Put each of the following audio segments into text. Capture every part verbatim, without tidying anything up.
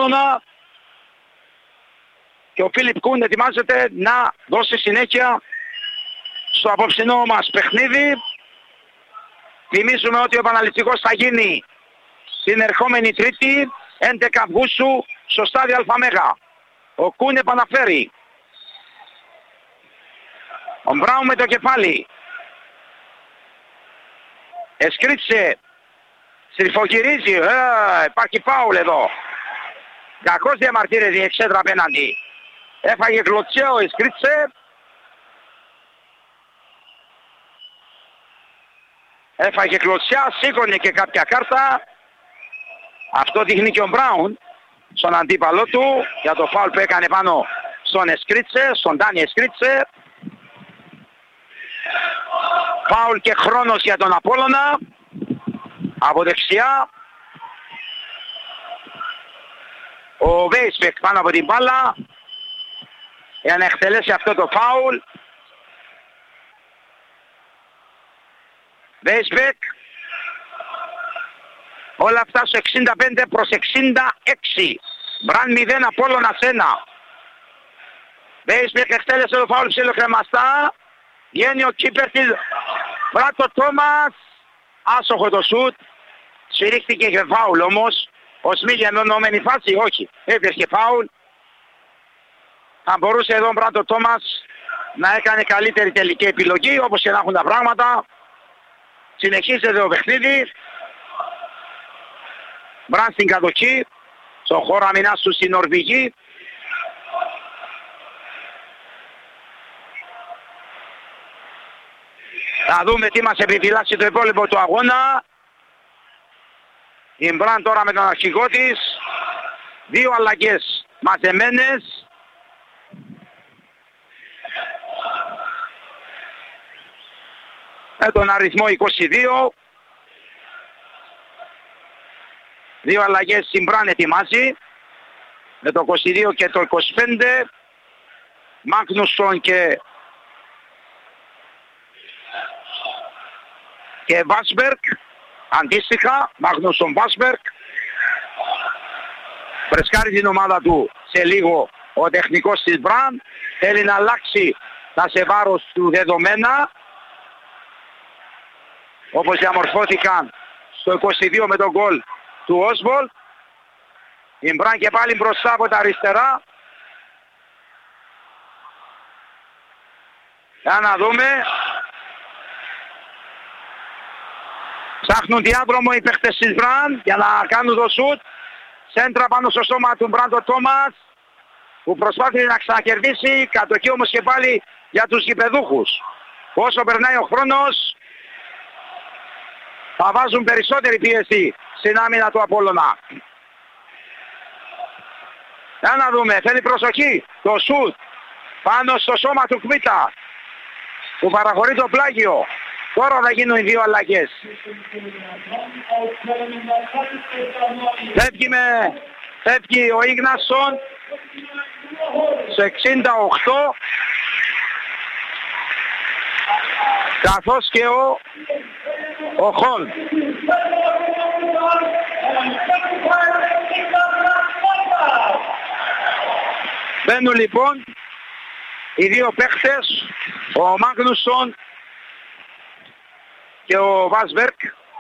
Απόλλωνα και ο Φίλιπ Κουν ετοιμάζεται να δώσει συνέχεια στο απόψινό μας παιχνίδι. Θυμίζουμε ότι ο επαναληπτικός θα γίνει την ερχόμενη Τρίτη, έντεκα Αυγούστου, στο στάδιο Αλφαμέγα. Ο Κουν επαναφέρει. Ο Μπράουν με το κεφάλι. Εσκρίτσε. Στριφογυρίζει. Ε, υπάρχει φάουλ εδώ. Κακώς διαμαρτύρεται η εξέδρα απέναντι. Έφαγε κλωτσιά ο Εσκρίτσε. Έφαγε κλωτσιά, σήκωνε και κάποια κάρτα. Αυτό δείχνει και ο Μπράουν στον αντίπαλό του για το φάουλ που έκανε πάνω στον Εσκρίτσε, στον Ντάνι Εσκρίτσε. Φάουλ και χρόνος για τον Απόλλωνα. Από δεξιά. Ο Βέισπεκ πάνω από την μπάλα για να εκτελέσει αυτό το φάουλ. Βέισπεκ. Όλα αυτά στο εξήντα πέντε προς εξήντα έξι. Μπραν μηδέν, Απόλλωνας ένα. Βέισπεκ εκτέλεσε το φάουλ ψιλοκρεμαστά. Βγαίνει ο κύπερ της Μπράτο Τόμας. Άσοχο το σουτ. Σφυρίχτηκε και φάουλ όμως. Ο Σμίλ για εννομένη φάση, όχι. Έβγαινε φάουλ. Θα μπορούσε εδώ ο Μπράτο Τόμας να έκανε καλύτερη τελική επιλογή, όπως και να έχουν τα πράγματα. Συνεχίζεται το παιχνίδι. Μπραν στην κατοχή. Στον χώρο αμυνάς του στην Νορβηγή. Θα δούμε τι μας επιφυλάσσει το υπόλοιπο του αγώνα. Η Μπραν τώρα με τον αρχηγό της. Δύο αλλαγές μαζεμένες. Με τον αριθμό είκοσι δύο. Δύο αλλαγές η Μπραν ετοιμάζει. Με το είκοσι δύο και το είκοσι πέντε. Μάγνουσον και και Βάσμπερκ. Αντίστοιχα, Μάγνουσον Βάσμπερκ. Πρεσκάρει την ομάδα του σε λίγο ο τεχνικός της Μπραν. Θέλει να αλλάξει τα σε βάρος του δεδομένα, όπως διαμορφώθηκαν στο είκοσι δύο με τον γκολ του Όσβολτ. Η Μπραν και πάλι μπροστά από τα αριστερά. Για να δούμε. Ψάχνουν διάδρομο οι παίχτες της Μπραν για να κάνουν το σουτ. Σέντρα πάνω στο στόμα του Μπράντο Τόμας, που προσπάθησε να ξανακερδίσει. Κατοχή όμως και πάλι για τους γηπεδούχους. Όσο περνάει ο χρόνος θα βάζουν περισσότερη πίεση στην άμυνα του Απόλλωνα. Για να δούμε, θέλει προσοχή. Το σουτ πάνω στο σώμα του Κμίτα, που παραχωρεί το πλάγιο. Τώρα θα γίνουν οι δύο αλλαγές. Φεύγει, με, φεύγει ο Ίγνασον σε εξήντα οκτώ, καθώς και ο, ο Χολ. Μπαίνουν λοιπόν οι δύο παίχτες, ο Μάγνουσον και ο Βάσμπερκ.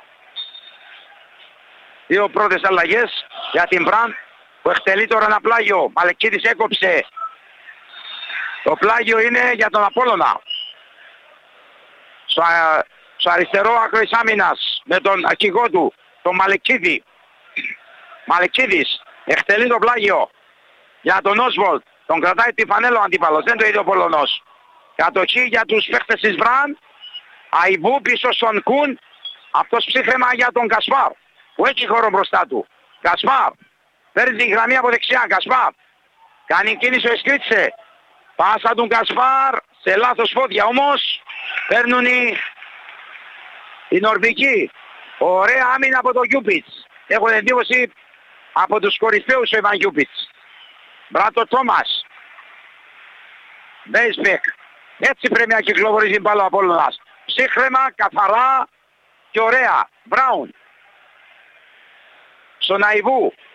Δύο πρώτες αλλαγές για την Μπραν, που εκτελεί τώρα ένα πλάγιο. Μαλεκίδης έκοψε. Το πλάγιο είναι για τον Απόλλωνα. Στο, στο αριστερό άκρο της άμυνας με τον αρχηγό του, τον Μαλεκίδη. Μαλεκίδης εκτελεί το πλάγιο για τον Όσβολτ. Τον κρατάει τη φανέλα ο αντίπαλος, δεν το είδε ο Πολωνός. Κατοχή για τους παίχτες της Μπραν. Αϊβού πίσω στον Κουν. Αυτός ψύχρεμα για τον Κασπάρ, που έχει χώρο μπροστά του. Κασπάρ παίρνει την γραμμή από δεξιά. Κασπάρ κάνει κίνηση ο Εσκρίτσε. Πάσα του Κασπάρ σε λάθος πόδια, όμως παίρνουν οι, οι Νορβηγοί. Ωραία άμυνα από τον Γιούπιτς. Έχω εντύπωση από τους κορυφαίους ο Ιβαν Γιούπιτς. Μπράτο Τόμας. Βέισπεκ. Έτσι πρέπει να κυκλοφορήσει την μπάλα ο Απόλλωνας. Ψύχρεμα, καθαρά και ωραία. Μπράουν. Στον Αϊβού.